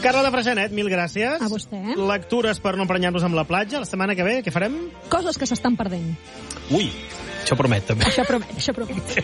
Carla de Freixenet, mil gràcies. A vostè. Lectures per no emprenyar-nos amb la platja. La setmana que ve, què farem? Coses que s'estan perdent. Ui, això promet, també. Això promet.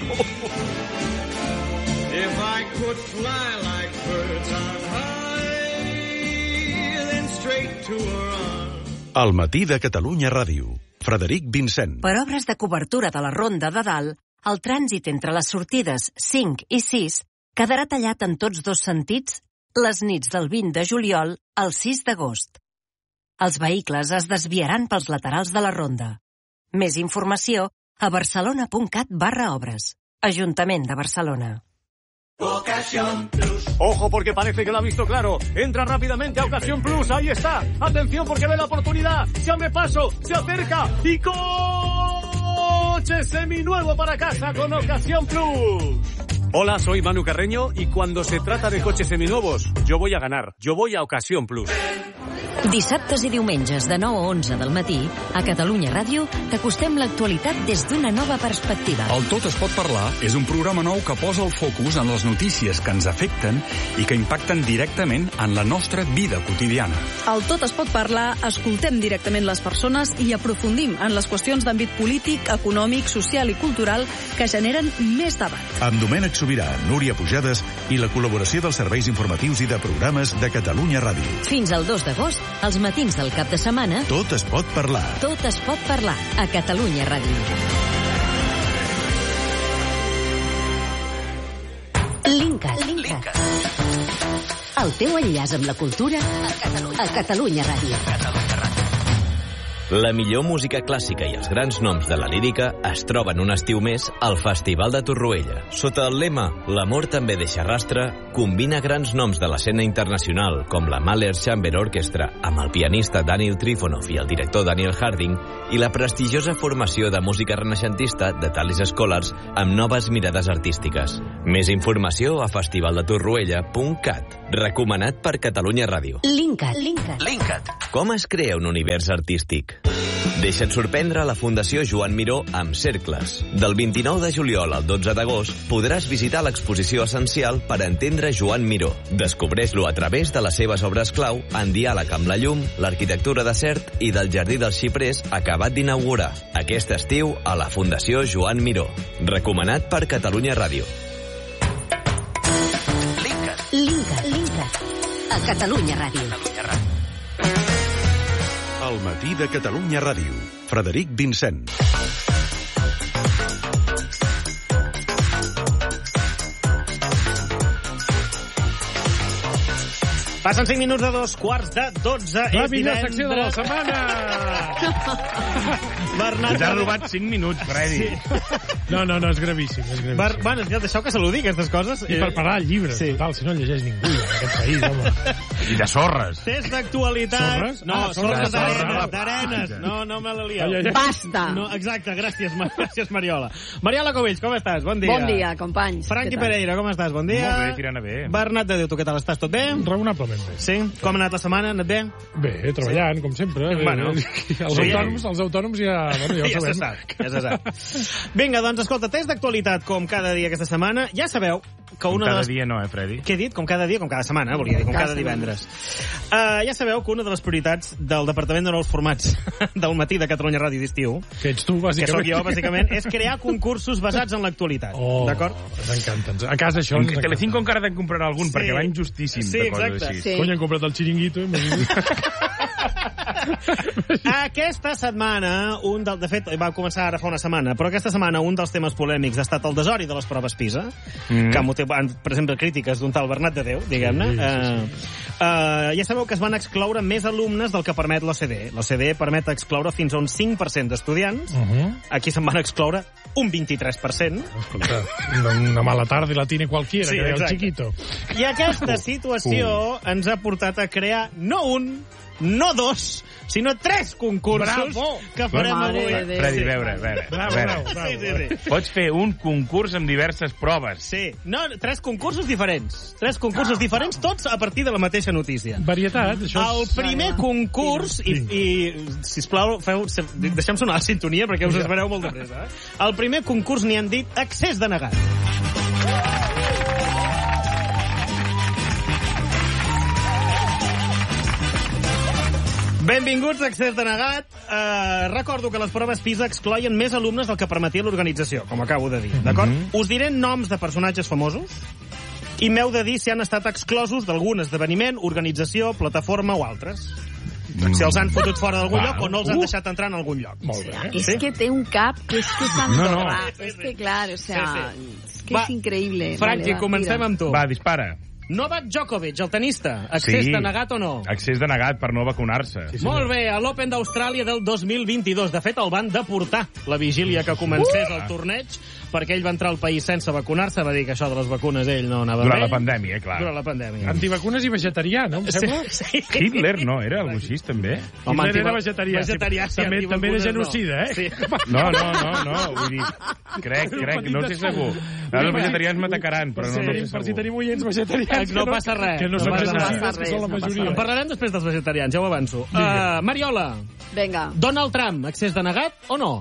If I could fly like birds on high, then straight to a run. Al matí de Catalunya Ràdio. Frederic Vincent. Per obres de cobertura de la Ronda de Dalt, el trànsit entre les sortides 5 i 6 quedarà tallat en tots dos sentits les nits del 20 de juliol al 6 d'agost. Els vehicles es desviaran pels laterals de la ronda. Més informació a barcelona.cat/obres. Ajuntament de Barcelona. Ocasión Plus. Ojo, porque parece que lo ha visto claro. Entra rápidamente a Ocasión Plus. Ahí está. Atención, porque ve la oportunidad. Se abre paso, se acerca y coche seminuevo para casa con Ocasión Plus. Hola, soy Manu Carreño y cuando se trata de coches seminuevos, yo voy a ganar. Yo voy a Ocasión Plus. Dissabtes i diumenges de 9 a 11 del matí, a Catalunya Ràdio, t'acostem l'actualitat des d'una nova perspectiva. El Tot es pot parlar és un programa nou que posa el focus en les notícies que ens afecten i que impacten directament en la nostra vida quotidiana. Al Tot es pot parlar, escoltem directament les persones i aprofundim en les qüestions d'àmbit polític, econòmic, social i cultural que generen més debat. Amb Domènec Sobirà, Núria Pujades i la col·laboració dels serveis informatius i de programes de Catalunya Ràdio. Fins al 2 d'agost, als matins del cap de setmana, Tot es pot parlar. Tot es pot parlar a Catalunya Ràdio. Linkat. El teu enllaç amb la cultura a Catalunya Ràdio. La millor música clàssica i els grans noms de la lírica es troben un estiu més al Festival de Torroella. Sota el lema "L'amor també deixa rastre", combina grans noms de l'escena internacional com la Mahler Chamber Orchestra amb el pianista Daniel Trifonov i el director Daniel Harding i la prestigiosa formació de música renaixentista de Thalis Scholars amb noves mirades artístiques. Més informació a festivaldetorroella.cat. Recomanat per Catalunya Ràdio. Linkat. Com es crea un univers artístic? Deixa't sorprendre a la Fundació Joan Miró amb Cercles. Del 29 de juliol al 12 d'agost podràs visitar l'exposició essencial per entendre Joan Miró. Descobreix-lo a través de les seves obres clau en diàleg amb la llum, l'arquitectura de cert i del Jardí dels Xiprers acabat d'inaugurar. Aquest estiu a la Fundació Joan Miró. Recomanat per Catalunya Ràdio. Linkat. A Catalunya Ràdio. Al matí de Catalunya Ràdio. Frederic Vincent. Passen 5 minuts de 2:15. La millor secció de la setmana! Bernat... T'ha robat 5 minuts, Freddy. Sí. No, és gravíssim. Bueno, és que deixeu que saludi aquestes coses. I per parar el llibre, sí. Total, si no llegeix ningú en aquest país, home. I de sorres. Test d'actualitat. Sorres? No, sorres d'arenes. No me la lieu. Basta! No, exacte, gràcies, Mariola. Mariola Covell, com estàs? Bon dia. Bon dia, companys. Franqui Pereira, com estàs? Bon dia. Molt bé, tirant a bé. Bernat de Déu, tu què tal estàs? Tot bé? Raonablement bé. Sí? Com ha anat la setmana? Ha anat bé? Bé, treballant, com sempre. Bueno. Els autònoms ja ho sabem. Ja se sap. Vinga, doncs, escolta, test d'actualitat com cada dia aquesta setmana. Ja sabeu que una de les... dia no, Freddy? Què he dit? Com cada dia? Com cada setmana, volia dir, com cada divendres. Ja sabeu que una de les prioritats del Departament de Nous Formats del matí de Catalunya Ràdio d'estiu, que ets tu, bàsicament. Que sóc jo, bàsicament, és crear concursos basats en l'actualitat. D'acord? Ens encanten. A casa això... Telecinco encara te'n comprarà algun, perquè va injustíssim. Sí, exacte. Sí. Cony, han comprat el xiringuito. Aquesta setmana, de fet, va començar ara fa una setmana, però aquesta setmana un dels temes polèmics ha estat el desori de les proves PISA, que ha motivat, per exemple, crítiques d'un tal Bernat de Déu, diguem-ne. Ja sabeu que es van excloure més alumnes del que permet l'OCDE. L'OCDE permet excloure fins a un 5% d'estudiants. Aquí se'n van excloure un 23%. Escolta, una mala tarda i la tiene qualquiera, sí, que deia el chiquito. I aquesta situació ens ha portat a crear no un, no dos, sinó 3 concursos que farem avui. Freddy, a veure. Pots fer un concurs amb diverses proves. Sí. No, 3 concursos diferents. 3 concursos diferents, tots a partir de la mateixa notícia. Varietat, això és... El primer concurs, i sisplau, deixem sonar la sintonia perquè us espereu molt de pressa. El primer concurs n'hi han dit excés de negat. Benvinguts a Accés Denegat. Recordo que les proves PISA excloien més alumnes del que permetia l'organització, com acabo de dir, d'acord? Us diré noms de personatges famosos i m'heu de dir si han estat exclosos d'algun esdeveniment, organització, plataforma o altres. Si els han fotut fora d'algun lloc o no els han deixat entrar en algun lloc. Molt bé. És que té un cap que és que s'endorra. És que, clar, o sea, és que és increïble. Franqui, comencem amb tu. Va, dispara. Novak Djokovic, el tenista. Accés denegat o no? Accés denegat per no vacunar-se. Molt bé, a l'Open d'Austràlia del 2022. De fet, el van deportar la vigília que comencés el torneig, perquè ell va entrar al país sense vacunar-se, va dir que això de les vacunes ell no anava Durant la pandèmia, clar. Durant la pandèmia. Antivacunes i vegetarià, no? Em sembla? Sí. Hitler no, era algú així, també. Hitler era vegetarià. Sí, també era genocida, eh? Sí. No, vull dir, crec, no sé segur. Ara els vegetarians m'atacaran, però no sé segur. Per si tenim oients vegetarians. No passa res. Que no són genocides, que són la majoria. En parlarem després dels vegetarians, ja ho avanço. Mariola. Venga. Donald Trump, accés denegat o no?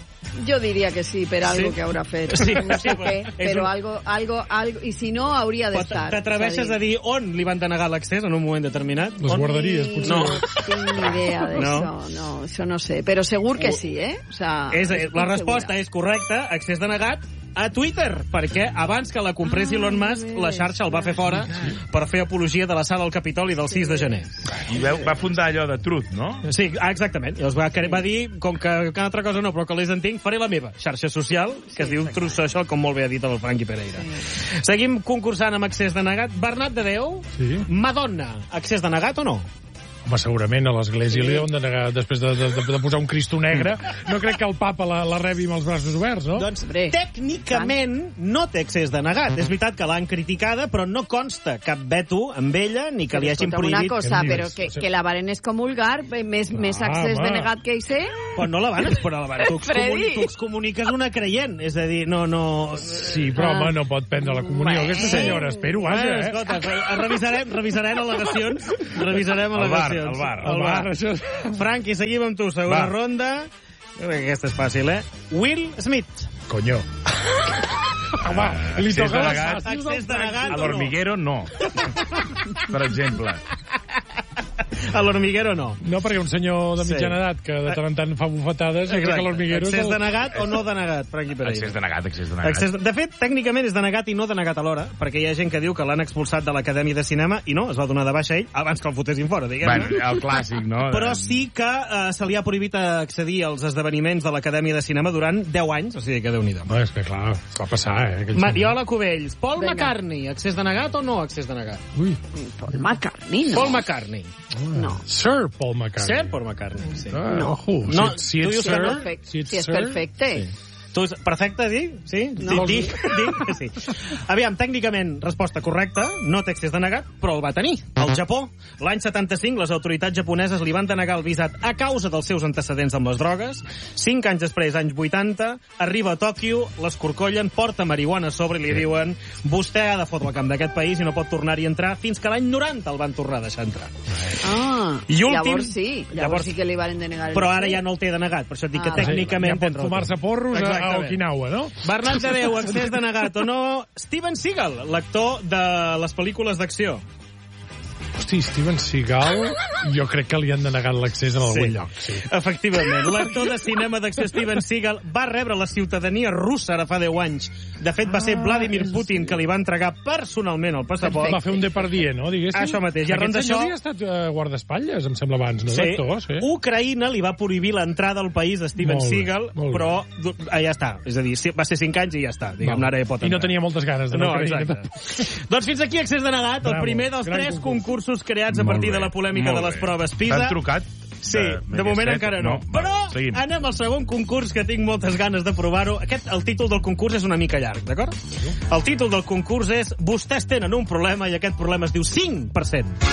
Yo diría que sí, pero algo que habrá fet. Sí, no sé qué, pero algo, y si no, hauria d'estar. T'atreveixes a dir on li van denegar l'accés en un moment determinat? Les guarderies, potser. No tinc ni idea d'això, no, això no sé. Però segur que sí, eh? O sea, la resposta és correcta, accés denegat a Twitter, perquè abans que la comprés Elon Musk, la xarxa el va fer fora per fer apologia de la sala al Capitoli del 6 de gener. I va fundar allò de Truth, no? Sí, exactament. Llavors va dir, com que cada altra cosa no, però que les en tinc, faré la meva xarxa social, que es diu Truth Social, com molt bé ha dit el Franqui Pereira. Seguim concursant amb accés denegat. Bernat de Déu, Madonna, accés denegat o no? Home, segurament a l'església li deuen denegar després de posar un Cristo negre. No crec que el papa la rebi amb els braços oberts, no? Doncs tècnicament no té accés denegat. És veritat que l'han criticada, però no consta cap veto amb ella ni que li hagin prohibit. Una cosa, però que la van excomulgar, més accés denegat que ell sé. Però no la van excomulgar. Tu excomuniques una creient. És a dir, no... Sí, però home, no pot prendre la comunió. Aquesta senyora, espero, vaja, eh? Escolta, revisarem al·legacions. Revisarem al·legacions. El bar. Franqui, seguim amb tu. Segona ronda. Aquesta és fàcil, eh? Will Smith. Conyo. Home, li toca accés denegat. A l'Hormiguero, no. Per exemple. A l'Hormiguero no. No, perquè un senyor de mitjana edat que de tant en tant fa bufetades, jo crec que l'Hormiguero... Accés denegat o no denegat, Franqui Pereira? Accés denegat. De fet, tècnicament és denegat i no denegat alhora, perquè hi ha gent que diu que l'han expulsat de l'Acadèmia de Cinema i no, es va donar de baixa ell abans que el fotessin fora, diguem-ne. Bueno, el clàssic, no? Però sí que se li ha prohibit accedir als esdeveniments de l'Acadèmia de Cinema durant 10 anys, o sigui que Déu-n'hi-do. És que clar, va passar, eh? Mariola Cubells, Paul McCartney, accés denegat o no accés denegat? Ui. Paul McCartney, no. Paul McCartney. No. Sir Paul McCartney. Sir Paul McCartney, sí. No. Si ets Sir... Si és perfecte. Sí. Tu, perfecte, sí? No. Dic que sí. Aviam, tècnicament, resposta correcta, no té accés denegat, però el va tenir. Al Japó, l'any 75, les autoritats japoneses li van denegar el visat a causa dels seus antecedents amb les drogues. 5 anys després, anys 80, arriba a Tòquio, l'escorcollen, porta marihuana a sobre i li diuen vostè ha de fotre el camp d'aquest país i no pot tornar-hi a entrar, fins que l'any 90 el van tornar a deixar entrar. I últim, llavors sí que li van denegar. Però ara ja no el té denegat, per això et dic que tècnicament... Ja pot fumar-se porros a Okinawa, no? Bernat de Déu, accés denegat o no? Steven Seagal, l'actor de les pel·lícules d'acció. Hosti, Steven Seagal, jo crec que li han denegat l'accés a algun lloc. Sí. Efectivament. L'actor de cinema d'acció Steven Seagal va rebre la ciutadania russa ara fa 10 anys. De fet, va ser Vladimir Putin que li va entregar personalment el passaport. Va fer un Depardieu, no? Diguéssim. Això mateix. Aquest senyor havia estat guardaespatlles, em sembla, abans, no? Sí. Ucraïna li va prohibir l'entrada al país de Steven Seagal, però ja està. És a dir, va ser 5 anys i ja està. Diguem-ne, ara ja pot entrar. I no tenia moltes ganes de Ucraïna. Doncs fins aquí accés denegat, el primer dels 3 concursos creats a partir de la polèmica de les proves PISA. T'han trucat? Sí, de moment encara no. Però anem al segon concurs, que tinc moltes ganes de provar-ho. El títol del concurs és una mica llarg, d'acord? El títol del concurs és vostès tenen un problema i aquest problema es diu 5%.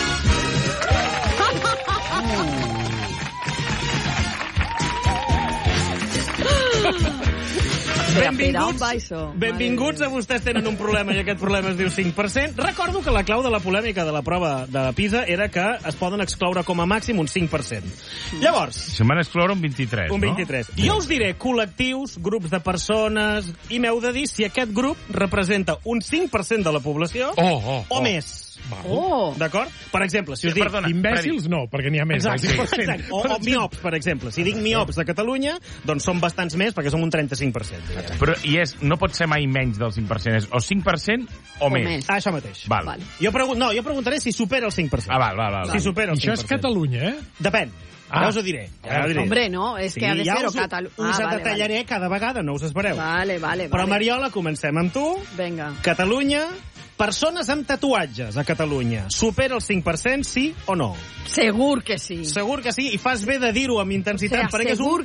Benvinguts a vostès tenen un problema i aquest problema es diu 5%. Recordo que la clau de la polèmica de la prova de PISA era que es poden excloure com a màxim un 5%. Llavors... Se'n van excloure un 23, no? Un 23. Jo us diré col·lectius, grups de persones, i m'heu de dir si aquest grup representa un 5% de la població o més. D'acord? Per exemple, si us dic... Imbècils no, perquè n'hi ha més. Exacte. O miops, per exemple. Si dic miops de Catalunya, doncs són bastants més, perquè som un 35%. Però no pot ser mai menys del 5%, és o 5% o més. Això mateix. Val. Jo preguntaré si supera el 5%. Val. Si supera el 5%. Això és Catalunya, eh? Depèn. Ja us ho diré. Hombre, no, és que ha de ser-ho Catalunya. Us detallaré cada vegada, no us espereu. Vale. Però, Mariola, comencem amb tu. Vinga. Catalunya, persones amb tatuatges a Catalunya. Supera el 5%, sí o no? Segur que sí. Segur que sí, i fas bé de dir-ho amb intensitat, perquè és un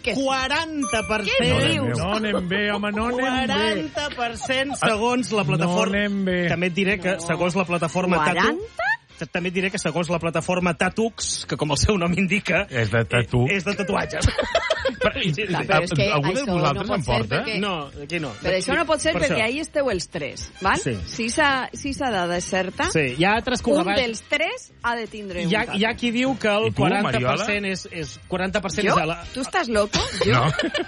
40%. Què dius? No anem bé, home, no anem bé. 40% segons la plataforma... No anem bé. També et diré que segons la plataforma... 40? També et diré que segons la plataforma Tatux, que com el seu nom indica... És de tatu. És de tatuatges. Però és que algú de vosaltres no en porta? perquè... No, aquí no. Però això no pot ser perquè ahí esteu els tres, val? Sí. Si sa dada és certa, sí, hi ha altres un dels tres ha de tindre un tatu. Hi ha qui diu que el 40% és 40% jo? és a la... Tu estàs loco? No.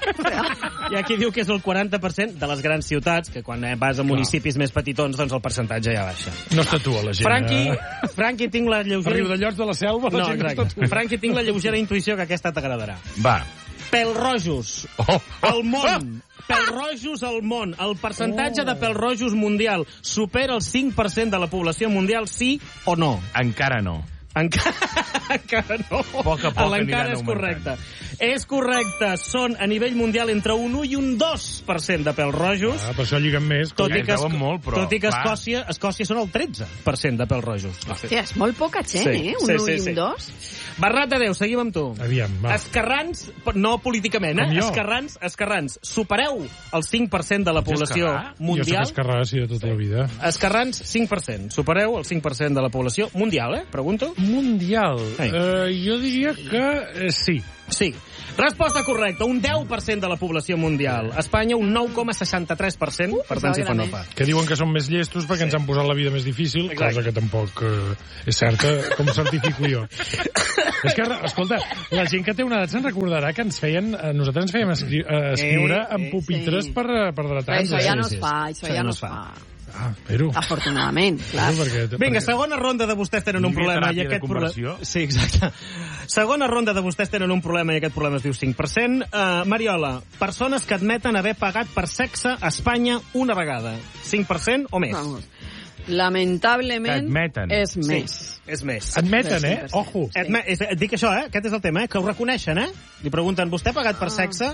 Hi ha qui diu que és el 40% de les grans ciutats, que quan vas a municipis més petitons, doncs el percentatge ja baixa. No es tatua la gent. Franqui, tinc la lleugera... A Riudellots de la Selva, la gent no es tatua. Franqui, tinc la lleugera intuïció que aquesta t'agradarà. Va. Pèl-rojos al món. Pèl-rojos al món. El percentatge de pèl-rojos mundial supera el 5% de la població mundial, sí o no? Encara no. Encara no. A poc l'encara és correcte. És correcte. Són a nivell mundial entre un 1 i un 2% de pèl-rojos. Per això lliguen més. Tot i que Escòcia són el 13% de pèl-rojos. Hòstia, és molt poca gent, Un 1 i un 2. Bernat de Déu, seguim amb tu. Aviam, va. Esquerrans, no políticament, Esquerrans, supereu el 5% de la població mundial. Jo soc esquerrà, sí, de tota la vida. Esquerrans, 5%. Supereu el 5% de la població mundial, pregunto? Mundial. Jo diria que sí. Sí. Resposta correcta, un 10% de la població mundial. Espanya, un 9,63%, per tant, si fa no fa. Que diuen que són més llestos perquè ens han posat la vida més difícil, cosa que tampoc és certa, com certifico jo. És que, escolta, la gent que té una edat se'n recordarà que nosaltres ens fèiem escriure amb pupitres per dretar. Això ja no es fa, això ja no es fa. Espero. Afortunadament, clar. Vinga, segona ronda de vostès tenen un problema i aquest problema... Sí, exacte. Segona ronda de vostès tenen un problema i aquest problema es diu 5%. Mariola, persones que admeten haver pagat per sexe a Espanya una vegada. 5% o més? Vamos. Lamentablement és més. Sí, és més. Admeten, Ojo. Dic això, aquest és el tema, que ho reconeixen, Li pregunten, vostè ha pagat per sexe?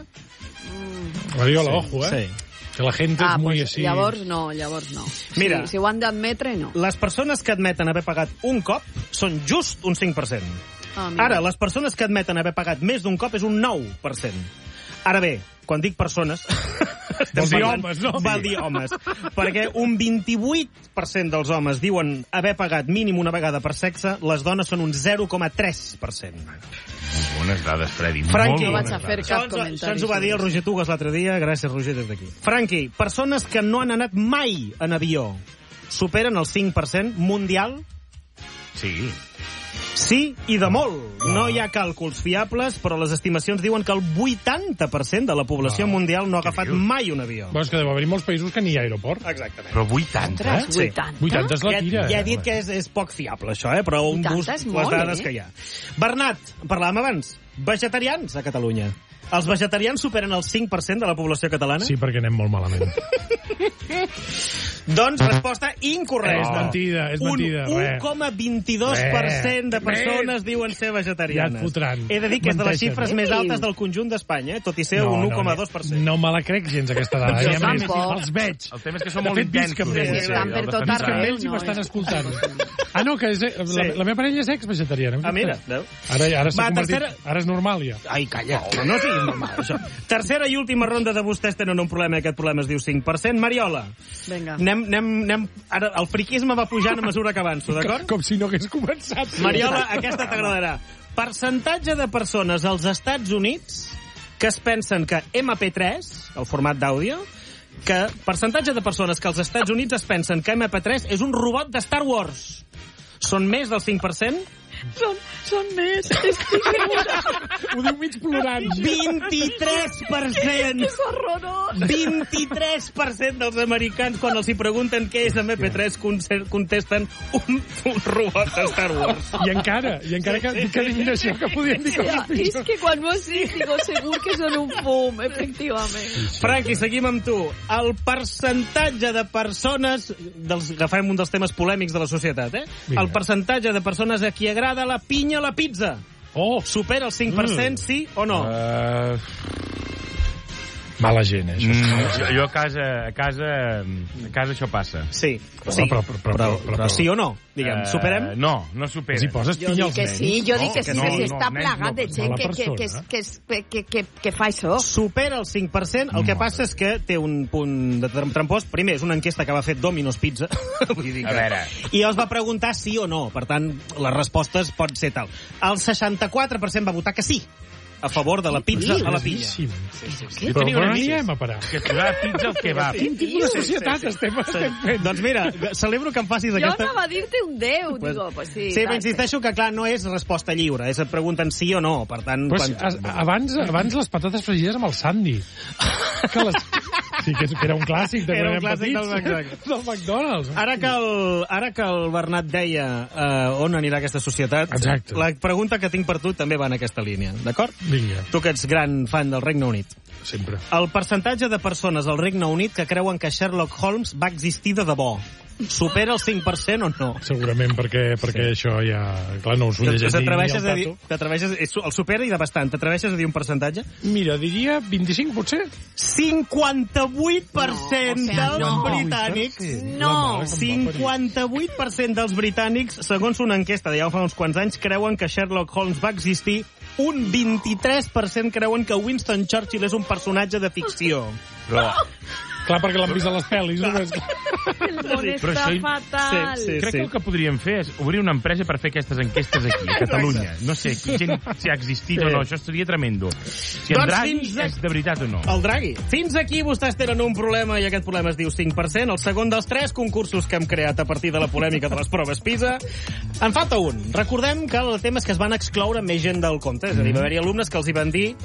Mariola, ojo, Sí. Que la gent és molt així... Llavors no. Mira, si ho han d'admetre, no. Les persones que admeten haver pagat un cop són just un 5%. Ara, les persones que admeten haver pagat més d'un cop és un 9%. Ara bé, quan dic persones... Vol dir homes, no? Vol dir homes. Perquè un 28% dels homes diuen haver pagat mínim una vegada per sexe, les dones són un 0,3%. Bones dades, Freddy. Franqui, no vaig a fer cap comentari. Això ens ho va dir el Roger Tugas l'altre dia. Gràcies, Roger, des d'aquí. Franqui, persones que no han anat mai en avió superen el 5% mundial? Sí. Sí, i de molt. No hi ha càlculs fiables, però les estimacions diuen que el 80% de la població mundial no ha agafat mai un avió. Però és que deu haver molts països que ni hi ha aeroport. Exactament. Però 80? Sí. 80 és la tira. Ja he dit que és poc fiable, això, però un gust les dades que hi ha. Bernat, parlàvem abans. Vegetarians a Catalunya. Els vegetarians superen el 5% de la població catalana? Sí, perquè anem molt malament. Doncs resposta incorrecta. És mentida. Un 1,22% de persones diuen ser vegetarianes. Ja et fotran. He de dir que és de les xifres més altes del conjunt d'Espanya, tot i ser un 1,2%. No me la crec gens, aquesta dada. Jo tampoc. Els veig. El tema és que són molt intensos. Estan per tot arreu. I m'estan escoltant. No, que la meva parella és ex-vegetariana. Mira. Ara s'ha convertit... Ara és normal, ja. Ai, calla. No siguis normal, això. Tercera i última ronda de vostès tenen un problema, i aquest problema es diu 5%. Mariola. Vinga. Ara, el friquisme va pujant a mesura que avanço, d'acord? Com si no hagués començat. Mariola, aquesta t'agradarà. Percentatge de persones als Estats Units que es pensen que MP3, el format d'àudio, que percentatge de persones que als Estats Units es pensen que MP3 és un robot de Star Wars. Són més del 5%? Són més. Estic segura. Ho diu mig plorant. 23%! És horrorós. 23% dels americans, quan els hi pregunten què és MP3, contesten un robot de Star Wars. I encara que adivinació que podien dir coses És pitjors. que quan m'ho has dit, digo, segur que són un fum, efectivament. Franqui, seguim amb tu. El percentatge de persones... Agafem un dels temes polèmics de la societat, Vinga. El percentatge de persones a qui agrada la pinya a la pizza. Supera el 5%, sí o no? Mala gent, això. Jo a casa això passa. Sí. Però sí o no? Diguem, superem? No supera. Si poses Jo pinya dic als que nens. sí, jo dic que sí, no, que està nens plagat de gent que fa això. Supera el 5%. El que passa és que té un punt de trampós. Primer, és una enquesta que va fer Domino's Pizza. Vull dir A veure. I els va preguntar sí o no. Per tant, les respostes pot ser tal. El 64% va votar que sí, a favor de la pizza a la pinya. Sí. Però Però no anirem a parar. Que posarà pizza al kebab. Quin tipus de societat estem fent? Doncs mira, celebro que em facis Jo aquesta... anava a dir-te un 10, digo, pues sí. Sí, però insisteixo que, clar, no és resposta lliure. És et pregunten sí o no. Per tant... Pues, abans les patates fregides amb el Sandy. Sí, que era un clàssic de Era un quan clàssic érem petits. Del McDonald's. Ara que el Bernat deia on anirà aquesta societat, Exacte. La pregunta que tinc per tu també va en aquesta línia, d'acord? Vinga. Tu que ets gran fan del Regne Unit. Sempre. El percentatge de persones al Regne Unit que creuen que Sherlock Holmes va existir de debò supera el 5% o no? Segurament, perquè això ja... Clar, no us ho llegeix ni el tato. El supera i de bastant. T'atreveixes a dir un percentatge? Mira, diria 25, potser? 58% dels britànics... No. 58% dels britànics, segons una enquesta de ja fa uns quants anys, creuen que Sherlock Holmes va existir. Un 23% creuen que Winston Churchill és un personatge de ficció. Però... Clar, perquè l'han vist a les pel·lis. Només. El món Però està això- fatal. Crec que el que podríem fer és obrir una empresa per fer aquestes enquestes aquí, a Catalunya. No sé si ha existit o no, això seria tremendo. Si en Doncs Draghi és de veritat o no. El Draghi. Fins aquí vostès tenen un problema i aquest problema es diu 5%, el segon dels 3 concursos que hem creat a partir de la polèmica de les proves PISA. En falta un. Recordem que el tema és que es van excloure més gent del compte, és a dir, va haver-hi alumnes que els hi van dir